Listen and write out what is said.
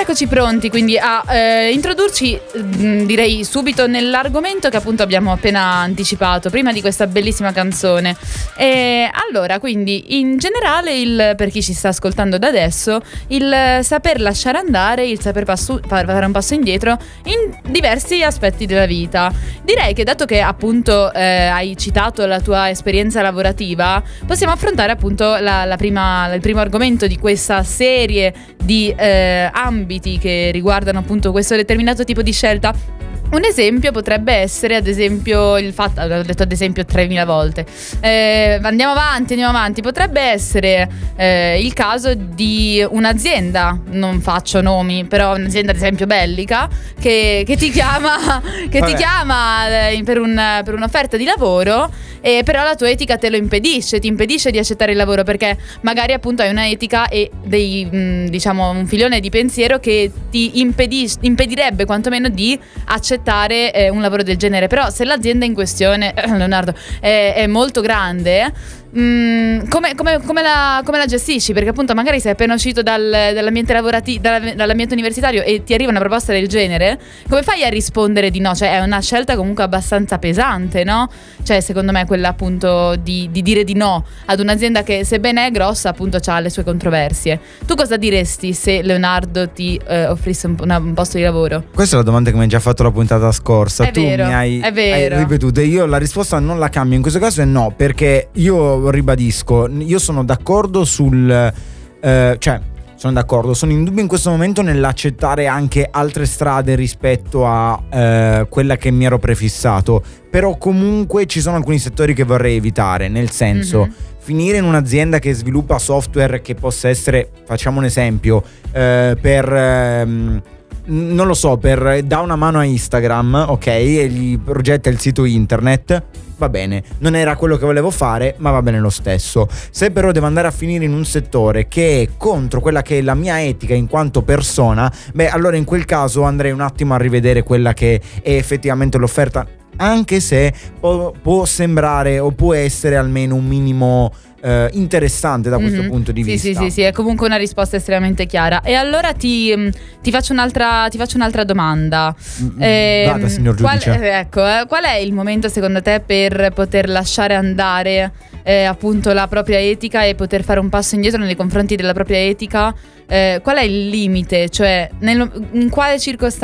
eccoci pronti quindi a introdurci, direi subito nell'argomento che appunto abbiamo appena anticipato prima di questa bellissima canzone. Allora, quindi in generale, per chi ci sta ascoltando da adesso, il saper lasciare andare, il saper fare un passo indietro in diversi aspetti della vita. Direi che, dato che appunto hai citato la tua esperienza lavorativa, possiamo affrontare appunto il primo argomento di questa serie di ambiti che riguardano appunto questo determinato tipo di scelta. Un esempio potrebbe essere, ad esempio, il fatto, ho detto ad esempio 3000 volte, andiamo avanti, potrebbe essere il caso di un'azienda, non faccio nomi, però un'azienda ad esempio bellica che ti chiama per un'offerta di lavoro, però la tua etica te lo impedisce, ti impedisce di accettare il lavoro, perché magari appunto hai una etica e diciamo un filone di pensiero che ti impedirebbe quantomeno di accettare un lavoro del genere. Però se l'azienda in questione, Leonardo, è molto grande, come la gestisci? Perché appunto magari sei appena uscito dall'ambiente lavorativo, dall'ambiente universitario, e ti arriva una proposta del genere, come fai a rispondere di no? Cioè è una scelta comunque abbastanza pesante, no? Cioè secondo me quella appunto di dire di no ad un'azienda che, sebbene è grossa, appunto ha le sue controversie. Tu cosa diresti se Leonardo ti offrisse un posto di lavoro? Questa è la domanda che mi hai già fatto la puntata scorsa. Tu vero, mi hai vero. ripetuto, e io la risposta non la cambio in questo caso, è no, perché io ribadisco, io sono d'accordo sono d'accordo, sono in dubbio in questo momento nell'accettare anche altre strade rispetto a quella che mi ero prefissato, però comunque ci sono alcuni settori che vorrei evitare, nel senso finire in un'azienda che sviluppa software che possa essere, facciamo un esempio, non lo so, per dà una mano a Instagram, ok, e gli progetta il sito internet, va bene, non era quello che volevo fare, ma va bene lo stesso. Se però devo andare a finire in un settore che è contro quella che è la mia etica in quanto persona, beh, allora in quel caso andrei un attimo a rivedere quella che è effettivamente l'offerta, anche se può sembrare o può essere almeno un minimo interessante da questo punto di vista. Sì, è comunque una risposta estremamente chiara. E allora ti faccio un'altra domanda. Vada, signor giudice. Qual è il momento secondo te per poter lasciare andare appunto la propria etica e poter fare un passo indietro nei confronti della propria etica? Qual è il limite? Cioè in quale circostanza